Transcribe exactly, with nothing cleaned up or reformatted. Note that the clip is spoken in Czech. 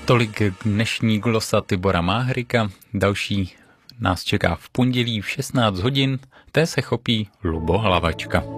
Tolik dnešní glosa Tibora Máhrika. Další nás čeká v pondělí v šestnáct hodin. Té se chopí Lubo Hlavačka.